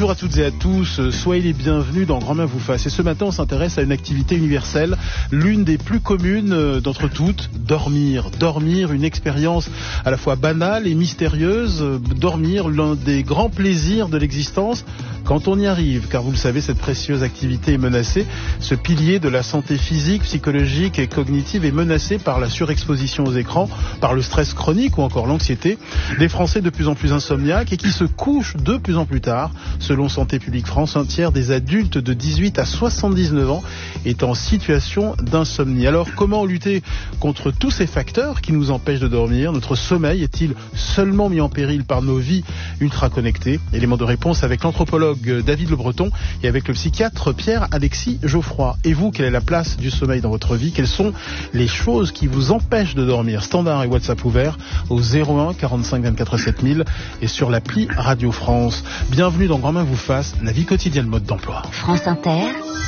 Bonjour à toutes et à tous, soyez les bienvenus dans Grand Bien vous fasse. Et ce matin, on s'intéresse à une activité universelle, l'une des plus communes d'entre toutes, dormir. Dormir, une expérience à la fois banale et mystérieuse. Dormir, l'un des grands plaisirs de l'existence quand on y arrive. Car vous le savez, cette précieuse activité est menacée. Ce pilier de la santé physique, psychologique et cognitive est menacé par la surexposition aux écrans, par le stress chronique ou encore l'anxiété. Des Français de plus en plus insomniaques et qui se couchent de plus en plus tard. Selon Santé publique France, un tiers des adultes de 18 à 79 ans est en situation d'insomnie. Alors, comment lutter contre tous ces facteurs qui nous empêchent de dormir? Notre sommeil est-il seulement mis en péril par nos vies ultra connectées? Élément de réponse avec l'anthropologue David Le Breton et avec le psychiatre Pierre-Alexis Geoffroy. Et vous, quelle est la place du sommeil dans votre vie? Quelles sont les choses qui vous empêchent de dormir? Standard et WhatsApp ouverts au 01 45 24 7000 et sur l'appli Radio France. Bienvenue dans Grand Bien vous fasse, la vie quotidienne, mode d'emploi. France Inter,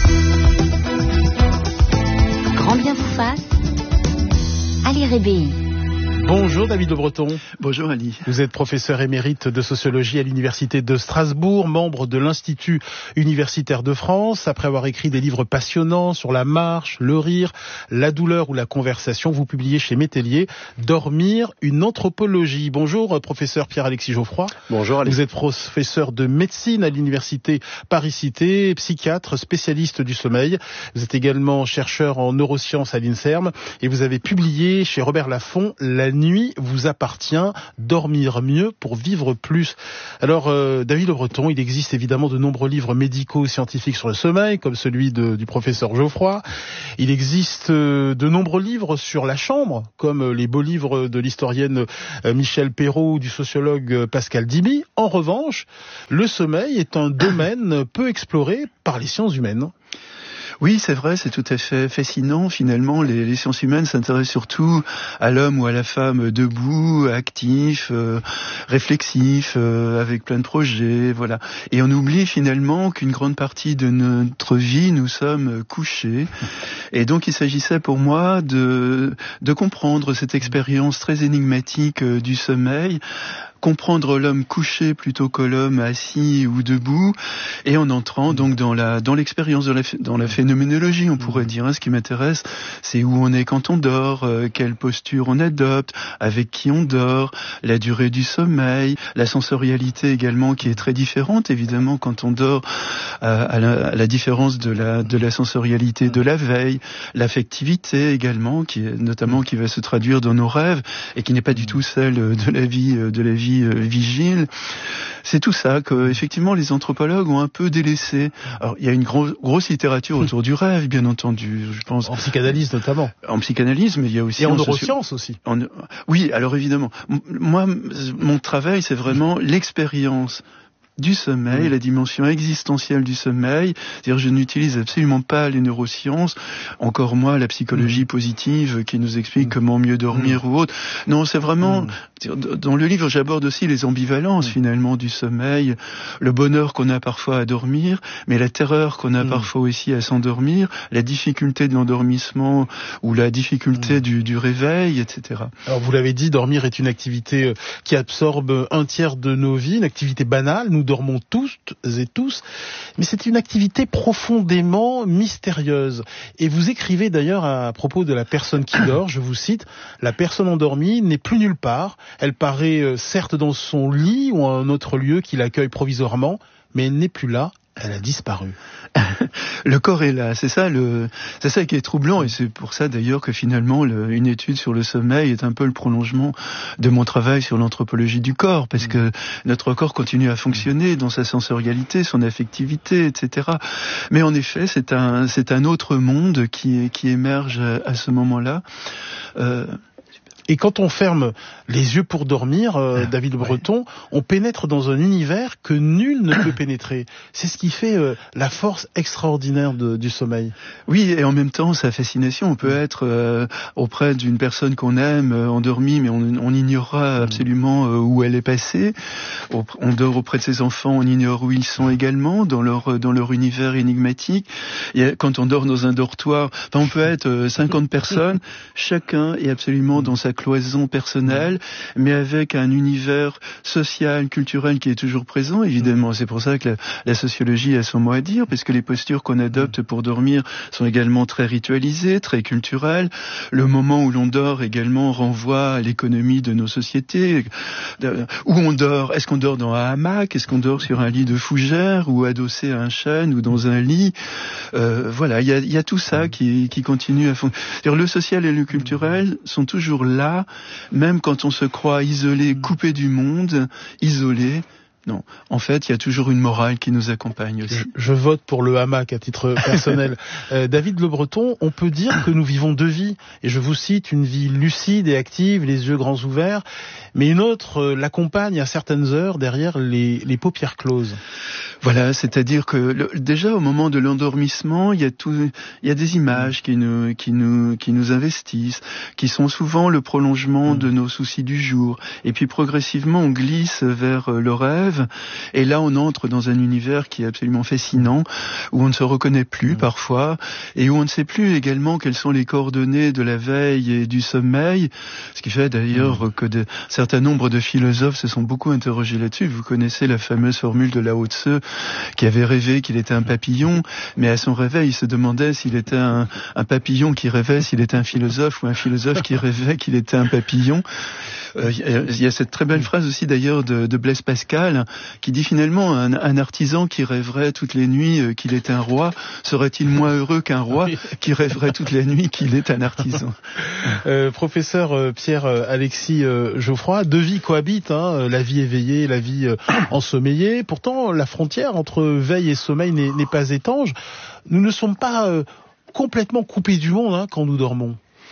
Grand Bien vous fasse, Ali Rébéi. Bonjour David Le Breton. Bonjour Ali. Vous êtes professeur émérite de sociologie à l'Université de Strasbourg, membre de l'Institut universitaire de France. Après avoir écrit des livres passionnants sur la marche, le rire, la douleur ou la conversation, vous publiez chez Métellier Dormir, une anthropologie. Bonjour professeur Pierre-Alexis Geoffroy. Bonjour Ali. Vous êtes professeur de médecine à l'Université Paris-Cité, psychiatre, spécialiste du sommeil. Vous êtes également chercheur en neurosciences à l'INSERM et vous avez publié chez Robert Laffont La nuit vous appartient, dormir mieux pour vivre plus. Alors, David Le Breton, il existe évidemment de nombreux livres médicaux et scientifiques sur le sommeil, comme celui du professeur Geoffroy. Il existe de nombreux livres sur la chambre, comme les beaux livres de l'historienne Michèle Perrault ou du sociologue Pascal Diby. En revanche, le sommeil est un domaine peu exploré par les sciences humaines. Oui, c'est vrai, c'est tout à fait fascinant. Finalement, les sciences humaines s'intéressent surtout à l'homme ou à la femme debout, actif, réflexif, avec plein de projets, voilà. Et on oublie finalement qu'une grande partie de notre vie, nous sommes couchés. Et donc, il s'agissait pour moi de comprendre cette expérience très énigmatique du sommeil, comprendre l'homme couché plutôt que l'homme assis ou debout, et en entrant donc dans l'expérience, dans la phénoménologie, on pourrait dire. Ce qui m'intéresse, c'est où on est quand on dort, quelle posture on adopte, avec qui on dort, la durée du sommeil, la sensorialité également qui est très différente évidemment quand on dort, à la différence de la sensorialité de la veille, l'affectivité également qui va se traduire dans nos rêves et qui n'est pas du tout celle de la vie vigile. C'est tout ça que, effectivement, les anthropologues ont un peu délaissé. Alors, il y a une grosse littérature autour du rêve, bien entendu, je pense. En psychanalyse, notamment. En psychanalyse, mais il y a aussi... Et en neurosciences aussi. Oui, alors évidemment. Moi, mon travail, c'est vraiment l'expérience du sommeil, la dimension existentielle du sommeil. C'est-à-dire, je n'utilise absolument pas les neurosciences, encore moins la psychologie positive qui nous explique comment mieux dormir ou autre. Non, c'est vraiment... Dans le livre, j'aborde aussi les ambivalences, finalement, du sommeil, le bonheur qu'on a parfois à dormir, mais la terreur qu'on a parfois aussi à s'endormir, la difficulté de l'endormissement ou la difficulté du réveil, etc. Alors, vous l'avez dit, dormir est une activité qui absorbe un tiers de nos vies, une activité banale. Nous dormons toutes et tous, mais c'est une activité profondément mystérieuse. Et vous écrivez d'ailleurs à propos de la personne qui dort, je vous cite, « La personne endormie n'est plus nulle part. Elle paraît certes dans son lit ou à un autre lieu qui l'accueille provisoirement, mais elle n'est plus là. Elle a disparu. » Le corps est là, c'est ça qui est troublant, et c'est pour ça d'ailleurs que finalement une étude sur le sommeil est un peu le prolongement de mon travail sur l'anthropologie du corps, parce que notre corps continue à fonctionner dans sa sensorialité, son affectivité, etc. Mais en effet, c'est un autre monde qui émerge à ce moment-là. Et quand on ferme les yeux pour dormir, David Le Breton, on pénètre dans un univers que nul ne peut pénétrer. C'est ce qui fait la force extraordinaire du sommeil. Oui, et en même temps, sa fascination. On peut être auprès d'une personne qu'on aime, endormie, mais on ignorera absolument où elle est passée. On dort auprès de ses enfants, on ignore où ils sont également, dans leur univers énigmatique. Et quand on dort dans un dortoir, on peut être 50 personnes, chacun est absolument dans sa cloison personnelle, mais avec un univers social, culturel qui est toujours présent, évidemment. C'est pour ça que la sociologie a son mot à dire, parce que les postures qu'on adopte pour dormir sont également très ritualisées, très culturelles. Le moment où l'on dort également renvoie à l'économie de nos sociétés. Où on dort? Est-ce qu'on dort dans un hamac? Est-ce qu'on dort sur un lit de fougère ou adossé à un chêne ou dans un lit? Voilà, il y a tout ça qui continue à fonctionner. Le social et le culturel sont toujours là, même quand on se croit isolé, coupé du monde, isolé. Non, en fait, il y a toujours une morale qui nous accompagne aussi. Je vote pour le hamac à titre personnel. David Le Breton, on peut dire que nous vivons deux vies. Et je vous cite, une vie lucide et active, les yeux grands ouverts, mais une autre l'accompagne à certaines heures derrière les paupières closes. Voilà, c'est-à-dire que déjà au moment de l'endormissement, il y a des images qui nous investissent, qui sont souvent le prolongement de nos soucis du jour. Et puis progressivement, on glisse vers le rêve. Et là, on entre dans un univers qui est absolument fascinant, où on ne se reconnaît plus parfois, et où on ne sait plus également quelles sont les coordonnées de la veille et du sommeil. Ce qui fait d'ailleurs que un certain nombre de philosophes se sont beaucoup interrogés là-dessus. Vous connaissez la fameuse formule de Lao Tse, qui avait rêvé qu'il était un papillon, mais à son réveil, il se demandait s'il était un papillon qui rêvait, s'il était un philosophe, ou un philosophe qui rêvait qu'il était un papillon. Il y a cette très belle phrase aussi d'ailleurs de Blaise Pascal qui dit finalement un artisan qui rêverait toutes les nuits qu'il est un roi serait-il moins heureux qu'un roi qui rêverait toutes les nuits qu'il est un artisan. Professeur Pierre-Alexis Geoffroy, deux vies cohabitent, la vie éveillée, la vie ensommeillée. Pourtant, la frontière entre veille et sommeil n'est pas étanche. Nous ne sommes pas complètement coupés du monde quand nous dormons.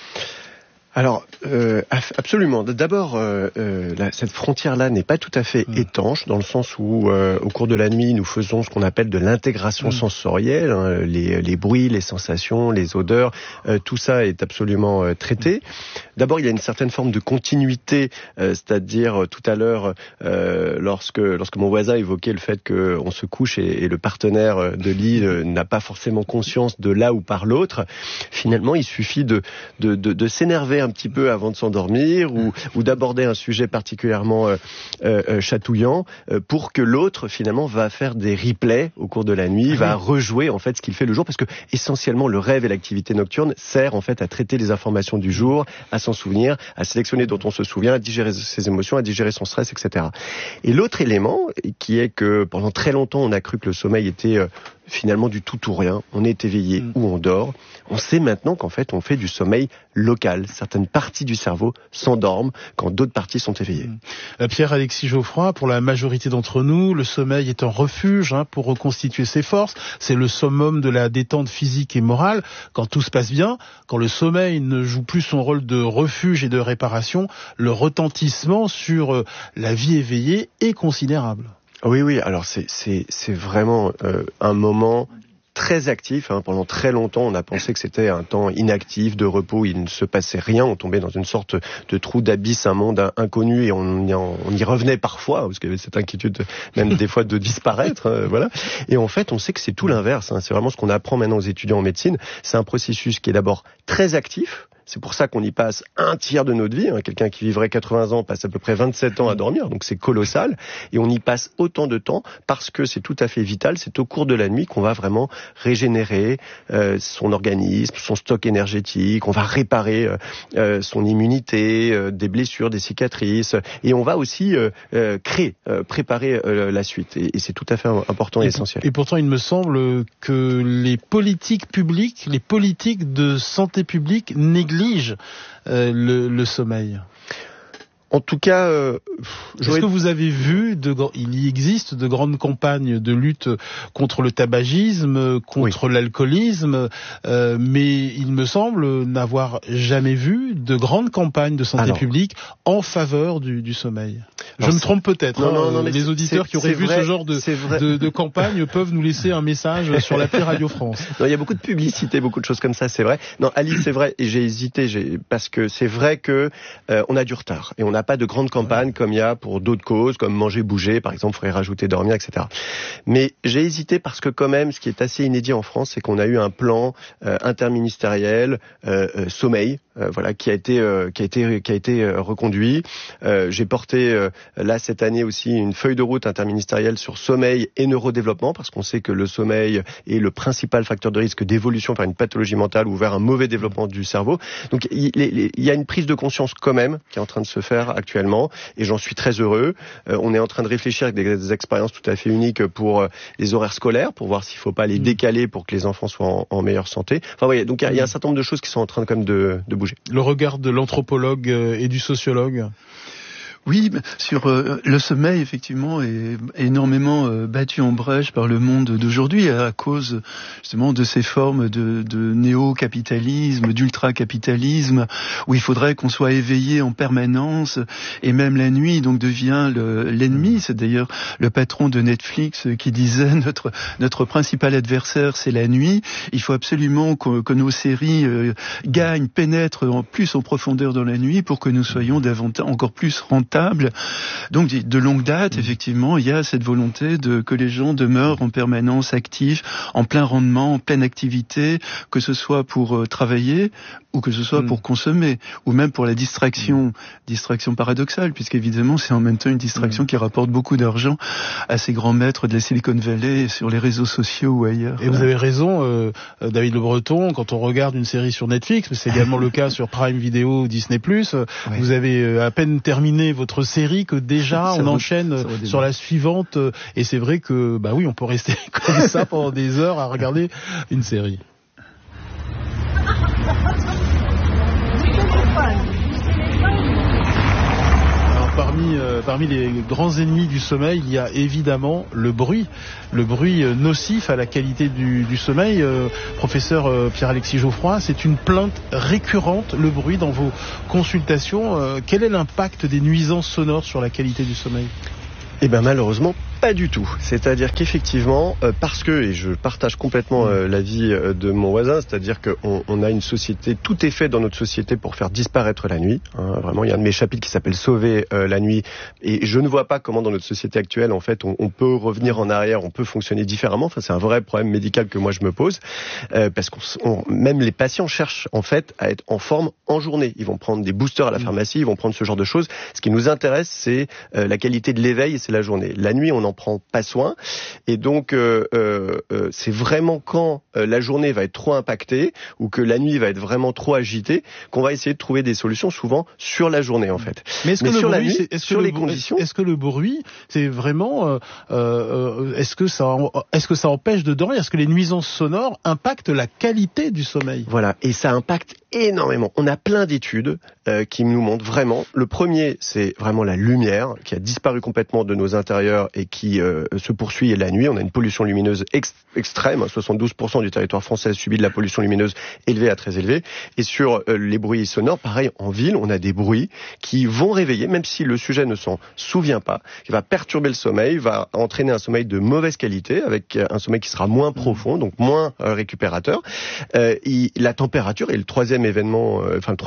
Alors, absolument. D'abord, cette frontière-là n'est pas tout à fait étanche, dans le sens où, au cours de la nuit, nous faisons ce qu'on appelle de l'intégration sensorielle, les bruits, les sensations, les odeurs, tout ça est absolument traité. D'abord, il y a une certaine forme de continuité, c'est-à-dire tout à l'heure, lorsque mon voisin évoquait le fait qu'on se couche et le partenaire de lit n'a pas forcément conscience de là où part l'autre, finalement, il suffit de s'énerver un petit peu avant de s'endormir ou d'aborder un sujet particulièrement chatouillant pour que l'autre finalement va faire des replays au cours de la nuit, va rejouer en fait ce qu'il fait le jour, parce que essentiellement le rêve et l'activité nocturne sert en fait à traiter les informations du jour, à s'en souvenir, à sélectionner dont on se souvient, à digérer ses émotions, à digérer son stress, etc. Et l'autre élément qui est que pendant très longtemps on a cru que le sommeil était finalement du tout ou rien, on est éveillé ou on dort. On sait maintenant qu'en fait on fait du sommeil local. Certaines parties du cerveau s'endorment quand d'autres parties sont éveillées. Pierre-Alexis Geoffroy, pour la majorité d'entre nous, le sommeil est un refuge pour reconstituer ses forces. C'est le summum de la détente physique et morale. Quand tout se passe bien, quand le sommeil ne joue plus son rôle de refuge et de réparation, le retentissement sur la vie éveillée est considérable. Oui, alors c'est vraiment un moment très actif. Pendant très longtemps, on a pensé que c'était un temps inactif, de repos, il ne se passait rien. On tombait dans une sorte de trou d'abysse, un monde inconnu, et on y revenait parfois, parce qu'il y avait cette inquiétude même des fois de disparaître. Voilà. Et en fait, on sait que c'est tout l'inverse. C'est vraiment ce qu'on apprend maintenant aux étudiants en médecine. C'est un processus qui est d'abord très actif. C'est pour ça qu'on y passe un tiers de notre vie. Quelqu'un qui vivrait 80 ans passe à peu près 27 ans à dormir, donc c'est colossal. Et on y passe autant de temps parce que c'est tout à fait vital. C'est au cours de la nuit qu'on va vraiment régénérer son organisme, son stock énergétique. On va réparer son immunité, des blessures, des cicatrices. Et on va aussi préparer la suite. Et c'est tout à fait important et essentiel. Et pourtant, il me semble que les politiques publiques, les politiques de santé publique négligent le sommeil. En tout cas, est-ce que vous avez vu, il y existe de grandes campagnes de lutte contre le tabagisme, contre l'alcoolisme, mais il me semble n'avoir jamais vu de grandes campagnes de santé publique en faveur du sommeil. Je me trompe peut-être. Non, les auditeurs qui auraient vu ce genre de campagne peuvent nous laisser un message sur l'appli Radio France. Non, il y a beaucoup de publicité, beaucoup de choses comme ça, c'est vrai. Non, Alice, c'est vrai, et j'ai hésité, parce que c'est vrai que on a du retard, et on n'a pas de grandes campagnes comme il y a pour d'autres causes, comme manger, bouger, par exemple, il faudrait rajouter dormir, etc. Mais j'ai hésité parce que quand même, ce qui est assez inédit en France, c'est qu'on a eu un plan interministériel sommeil, qui a été reconduit. J'ai porté là cette année aussi une feuille de route interministérielle sur sommeil et neurodéveloppement, parce qu'on sait que le sommeil est le principal facteur de risque d'évolution vers une pathologie mentale ou vers un mauvais développement du cerveau. Donc il y a une prise de conscience quand même qui est en train de se faire actuellement, et j'en suis très heureux. On est en train de réfléchir avec des expériences tout à fait uniques pour les horaires scolaires, pour voir s'il ne faut pas les décaler pour que les enfants soient en meilleure santé. Enfin, voyez, donc il y a un certain nombre de choses qui sont en train quand même de bouger. Le regard de l'anthropologue et du sociologue. Oui, sur le sommeil, effectivement, est énormément battu en brèche par le monde d'aujourd'hui à cause justement de ces formes de néo-capitalisme, d'ultra-capitalisme, où il faudrait qu'on soit éveillé en permanence, et même la nuit donc devient l'ennemi. C'est d'ailleurs le patron de Netflix qui disait notre principal adversaire, c'est la nuit. Il faut absolument que nos séries gagnent, pénètrent en profondeur dans la nuit pour que nous soyons encore plus rentables. Donc de longue date, effectivement, il y a cette volonté que les gens demeurent en permanence actifs, en plein rendement, en pleine activité, que ce soit pour travailler ou que ce soit pour consommer, ou même pour la distraction paradoxale, puisqu'évidemment c'est en même temps une distraction qui rapporte beaucoup d'argent à ces grands maîtres de la Silicon Valley sur les réseaux sociaux ou ailleurs. Et vous avez raison, David Le Breton, quand on regarde une série sur Netflix, mais c'est également le cas sur Prime Video, Disney+, vous avez à peine terminé votre série que déjà on enchaîne sur la suivante, et c'est vrai que on peut rester comme ça pendant des heures à regarder une série. Alors parmi les grands ennemis du sommeil, il y a évidemment le bruit nocif à la qualité du sommeil. Professeur Pierre-Alexis Geoffroy, c'est une plainte récurrente, le bruit, dans vos consultations. Quel est l'impact des nuisances sonores sur la qualité du sommeil ? Eh bien malheureusement, pas du tout. C'est-à-dire qu'effectivement, parce que, et je partage complètement l'avis de mon voisin, c'est-à-dire qu'on a une société, tout est fait dans notre société pour faire disparaître la nuit. Vraiment, il y a un de mes chapitres qui s'appelle Sauver la nuit, et je ne vois pas comment dans notre société actuelle, en fait, on peut revenir en arrière, on peut fonctionner différemment. Enfin, c'est un vrai problème médical que moi je me pose, parce même les patients cherchent en fait à être en forme en journée. Ils vont prendre des boosters à la pharmacie, ils vont prendre ce genre de choses. Ce qui nous intéresse, c'est la qualité de l'éveil, et c'est la journée. La nuit, on n'en prend pas soin, et donc c'est vraiment quand la journée va être trop impactée ou que la nuit va être vraiment trop agitée qu'on va essayer de trouver des solutions, souvent sur la journée en fait. Mais est-ce que sur le la bruit, nuit, sur les conditions, est-ce que le bruit, c'est vraiment, est-ce que ça empêche de dormir? Est-ce que les nuisances sonores impactent la qualité du sommeil? Voilà, et ça impacte énormément. On a plein d'études qui nous montrent vraiment. Le premier, c'est vraiment la lumière qui a disparu complètement de nos intérieurs et qui se poursuit la nuit. On a une pollution lumineuse extrême. 72% du territoire français subit de la pollution lumineuse élevée à très élevée. Et sur les bruits sonores, pareil, en ville, on a des bruits qui vont réveiller, même si le sujet ne s'en souvient pas, qui va perturber le sommeil, va entraîner un sommeil de mauvaise qualité, avec un sommeil qui sera moins profond, donc moins récupérateur. La température est le troisième élément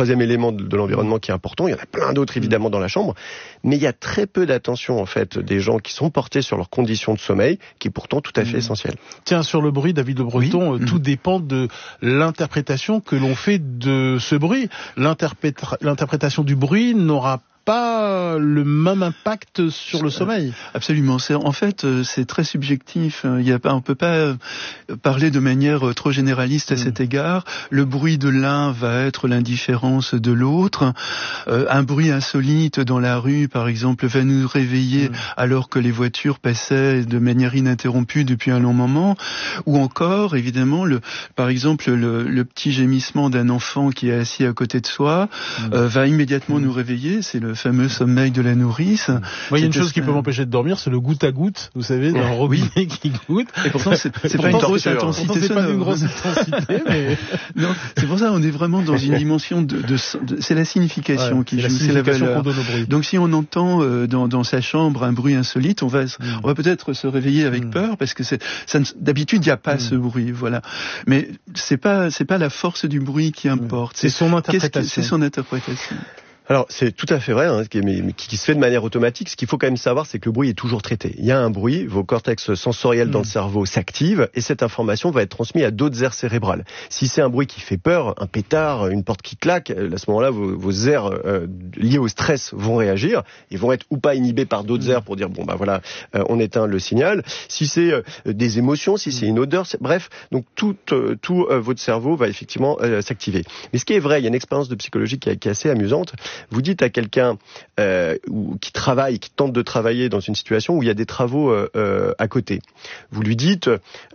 de l'environnement qui est important. Il y en a plein d'autres évidemment dans la chambre, mais il y a très peu d'attention en fait des gens qui sont portés sur leurs conditions de sommeil, qui est pourtant tout à fait essentiel. Tiens, sur le bruit, David Le Breton, tout dépend de l'interprétation que l'on fait de ce bruit. L'interprétation du bruit n'aura pas le même impact sur le sommeil. Absolument. C'est très subjectif. On peut pas parler de manière trop généraliste à cet égard. Le bruit de l'un va être l'indifférence de l'autre. Un bruit insolite dans la rue, par exemple, va nous réveiller alors que les voitures passaient de manière ininterrompue depuis un long moment. Ou encore, évidemment, par exemple, le petit gémissement d'un enfant qui est assis à côté de soi va immédiatement nous réveiller. C'est le fameux sommeil de la nourrice. Moi, il y a une chose qui peut m'empêcher de dormir, c'est le goutte à goutte, vous savez, d'un robinet qui goutte. Et pourtant, c'est pas une grosse intensité. C'est pas d'une grosse intensité, mais... Non, c'est pour ça, on est vraiment dans une dimension c'est la signification qui joue, c'est la valeur. Qu'on donne au bruit. Donc, si on entend dans sa chambre un bruit insolite, on va peut-être se réveiller avec peur, parce que d'habitude, il n'y a pas ce bruit, voilà. Mais c'est pas la force du bruit qui importe. C'est son interprétation. C'est son interprétation. Alors, c'est tout à fait vrai, mais qui se fait de manière automatique. Ce qu'il faut quand même savoir, c'est que le bruit est toujours traité. Il y a un bruit, vos cortex sensoriels dans le cerveau s'activent, et cette information va être transmise à d'autres aires cérébrales. Si c'est un bruit qui fait peur, un pétard, une porte qui claque, à ce moment-là, vos aires liées au stress vont réagir, et vont être ou pas inhibées par d'autres aires pour dire, on éteint le signal. Si c'est des émotions, si c'est une odeur, bref, donc tout votre cerveau va effectivement s'activer. Mais ce qui est vrai, il y a une expérience de psychologie qui est assez amusante. Vous dites à quelqu'un qui tente de travailler dans une situation où il y a des travaux à côté. Vous lui dites,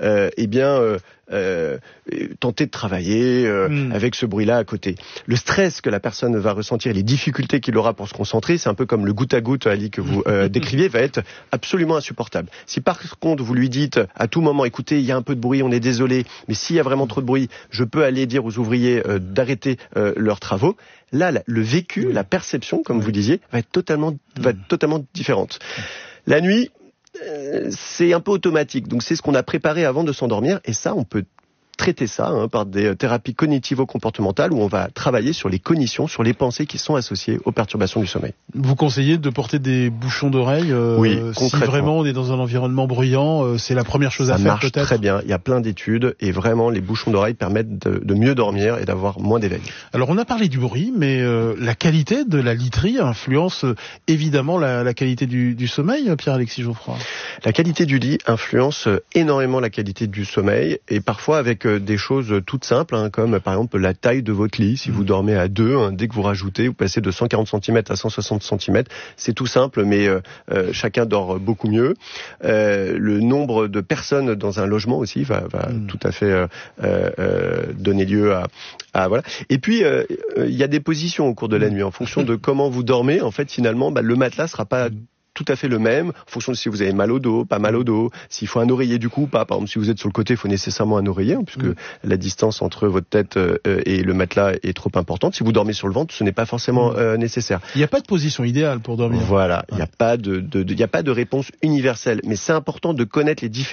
tenter de travailler avec ce bruit-là à côté. Le stress que la personne va ressentir, les difficultés qu'il aura pour se concentrer, c'est un peu comme le goutte à goutte, Ali, que vous décriviez, va être absolument insupportable. Si par contre vous lui dites à tout moment, écoutez, il y a un peu de bruit, on est désolé, mais s'il y a vraiment trop de bruit, je peux aller dire aux ouvriers d'arrêter leurs travaux. Là, le vécu, la perception, comme vous disiez, va être totalement différente. La nuit, c'est un peu automatique. Donc c'est ce qu'on a préparé avant de s'endormir. Et ça, on peut traiter ça par des thérapies cognitivo-comportementales où on va travailler sur les cognitions, sur les pensées qui sont associées aux perturbations du sommeil. Vous conseillez de porter des bouchons d'oreille oui, si vraiment on est dans un environnement bruyant, c'est la première chose à faire peut-être. Ça marche très bien, il y a plein d'études et vraiment les bouchons d'oreille permettent de mieux dormir et d'avoir moins d'éveil. Alors on a parlé du bruit, mais la qualité de la literie influence évidemment la qualité du sommeil, Pierre-Alexis Geoffroy. La qualité du lit influence énormément la qualité du sommeil et parfois avec des choses toutes simples, comme par exemple la taille de votre lit. Si vous dormez à 2, dès que vous rajoutez, vous passez de 140 cm à 160 cm. C'est tout simple, mais chacun dort beaucoup mieux. Le nombre de personnes dans un logement aussi va tout à fait donner lieu à voilà. Et puis il y a des positions au cours de la nuit en fonction de comment vous dormez. En fait, finalement, le matelas sera pas tout à fait le même, en fonction de si vous avez mal au dos, pas mal au dos, s'il faut un oreiller du coup ou pas. Par exemple, si vous êtes sur le côté, il faut nécessairement un oreiller, puisque la distance entre votre tête et le matelas est trop importante. Si vous dormez sur le ventre, ce n'est pas forcément nécessaire. Il n'y a pas de position idéale pour dormir. Voilà, il n'y a pas de réponse universelle, mais c'est important de connaître les différences